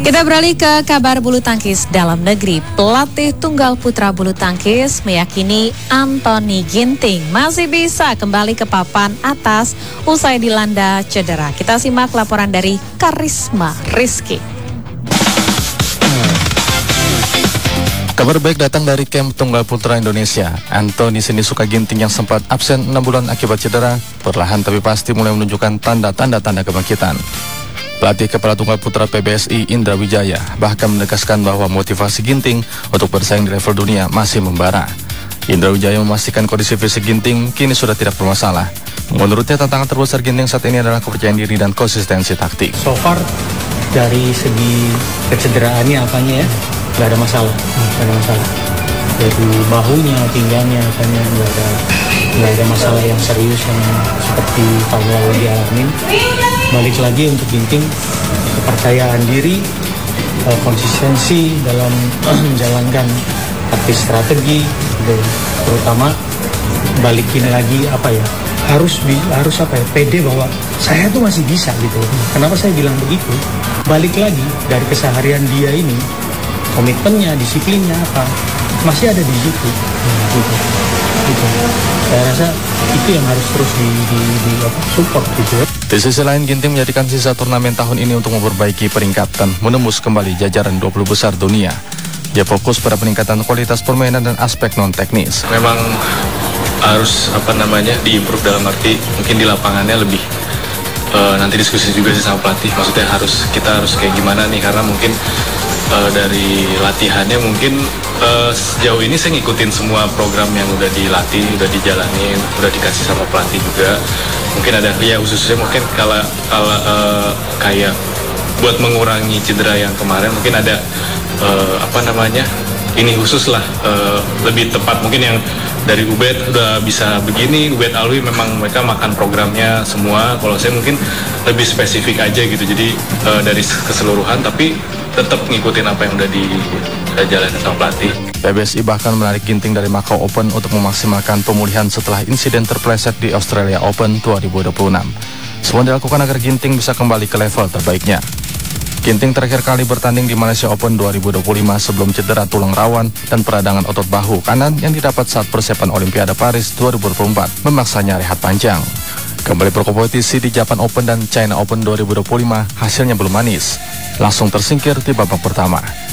Kita beralih ke kabar bulu tangkis dalam negeri. Pelatih tunggal putra bulu tangkis meyakini Anthony Ginting masih bisa kembali ke papan atas usai dilanda cedera. Kita simak laporan dari Karisma Rizky. Kabar baik datang dari kamp tunggal putra Indonesia. Anthony Sinisuka Ginting yang sempat absen 6 bulan akibat cedera, perlahan tapi pasti mulai menunjukkan tanda kebangkitan. Pelatih kepala tunggal putra PBSI Indra Wijaya bahkan menegaskan bahwa motivasi Ginting untuk bersaing di level dunia masih membara. Indra Wijaya memastikan kondisi fisik Ginting kini sudah tidak bermasalah. Menurutnya tantangan terbesar Ginting saat ini adalah kepercayaan diri dan konsistensi taktik. So far dari segi kecederaannya apanya ya nggak ada masalah, Dari bahunya, pinggangnya apanya nggak ada masalah yang serius yang seperti tahun lalu dialamin. Balik lagi untuk Ginting, kepercayaan diri, konsistensi dalam menjalankan taktik strategi, terutama balikin lagi harus pede bahwa saya tuh masih bisa gitu. Kenapa saya bilang begitu? Balik lagi dari keseharian dia ini, komitmennya, disiplinnya masih ada di situ. Gitu. Saya rasa itu yang harus terus di support gitu. Di sisi lain, Ginting menjadikan sisa turnamen tahun ini untuk memperbaiki peringkat dan menembus kembali jajaran 20 besar dunia. Dia fokus pada peningkatan kualitas permainan dan aspek non-teknis. Memang harus diimprove dalam arti mungkin di lapangannya lebih nanti diskusi juga sih sama pelatih. Maksudnya kita harus kayak gimana nih, karena mungkin dari latihannya mungkin sejauh ini saya ngikutin semua program yang udah dilatih, udah dijalanin, udah dikasih sama pelatih juga. Mungkin ada khususnya mungkin kalau kayak buat mengurangi cedera yang kemarin mungkin ada ini khusus lah, lebih tepat mungkin yang dari Ubed udah bisa begini, Ubed Alwi memang mereka makan programnya semua. Kalau saya mungkin lebih spesifik aja gitu, jadi dari keseluruhan tapi tetap ngikutin apa yang udah dijalanin sama pelatih. PBSI bahkan menarik Ginting dari Macau Open untuk memaksimalkan pemulihan setelah insiden terpleset di Australia Open 2026. Semua dilakukan agar Ginting bisa kembali ke level terbaiknya. Ginting terakhir kali bertanding di Malaysia Open 2025 sebelum cedera tulang rawan dan peradangan otot bahu kanan yang didapat saat persiapan Olimpiade Paris 2024 memaksanya rehat panjang. Kembali berkompetisi di Japan Open dan China Open 2025 hasilnya belum manis. Langsung tersingkir di babak pertama.